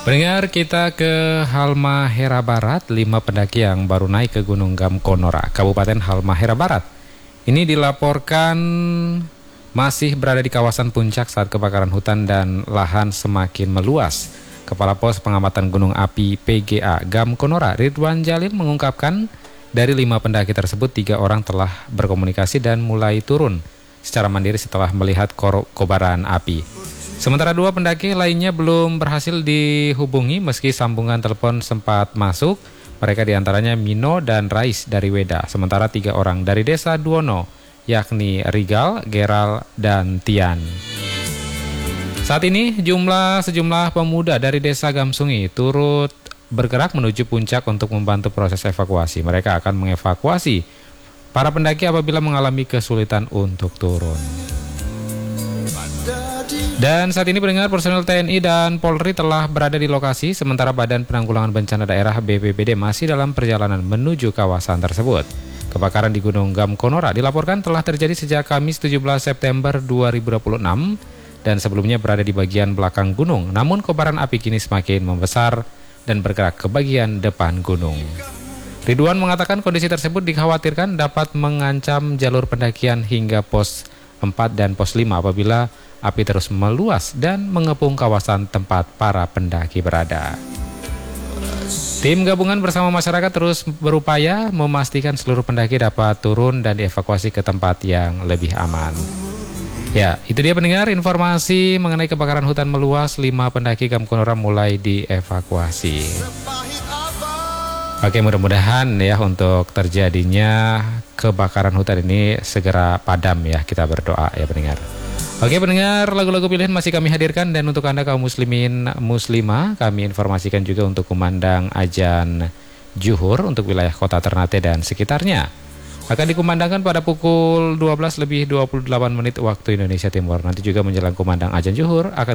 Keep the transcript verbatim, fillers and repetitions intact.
Pendengar, kita ke Halmahera Barat. Lima pendaki yang baru naik ke Gunung Gamkonora, Kabupaten Halmahera Barat, ini dilaporkan masih berada di kawasan puncak saat kebakaran hutan dan lahan semakin meluas. Kepala Pos Pengamatan Gunung Api P G A Gamkonora, Ridwan Jalil, mengungkapkan dari lima pendaki tersebut, tiga orang telah berkomunikasi dan mulai turun secara mandiri setelah melihat kobaran api. Sementara dua pendaki lainnya belum berhasil dihubungi meski sambungan telepon sempat masuk. Mereka diantaranya Mino dan Rais dari Weda. Sementara tiga orang dari desa Duono, yakni Rigal, Geral, dan Tian. Saat ini jumlah sejumlah pemuda dari desa Gamsungi turut bergerak menuju puncak untuk membantu proses evakuasi. Mereka akan mengevakuasi para pendaki apabila mengalami kesulitan untuk turun. Dan saat ini pendengar, personel T N I dan Polri telah berada di lokasi, sementara Badan Penanggulangan Bencana Daerah B P B D masih dalam perjalanan menuju kawasan tersebut. Kebakaran di Gunung Gamkonora dilaporkan telah terjadi sejak Kamis tujuh belas September dua ribu dua puluh enam dan sebelumnya berada di bagian belakang gunung. Namun kobaran api kini semakin membesar dan bergerak ke bagian depan gunung. Ridwan mengatakan kondisi tersebut dikhawatirkan dapat mengancam jalur pendakian hingga pos empat dan pos lima apabila api terus meluas dan mengepung kawasan tempat para pendaki berada. Tim gabungan bersama masyarakat terus berupaya memastikan seluruh pendaki dapat turun dan dievakuasi ke tempat yang lebih aman. Ya, itu dia pendengar informasi mengenai kebakaran hutan meluas. Lima pendaki Gamkonora mulai dievakuasi. Oke, mudah-mudahan ya untuk terjadinya kebakaran hutan ini segera padam ya. Kita berdoa ya pendengar. Oke pendengar, lagu-lagu pilihan masih kami hadirkan, dan untuk Anda kaum muslimin muslimah, kami informasikan juga untuk kumandang azan Zuhur untuk wilayah kota Ternate dan sekitarnya. Akan dikumandangkan pada pukul dua belas lebih dua puluh delapan menit waktu Indonesia Timur. Nanti juga menjelang kumandang azan Zuhur akan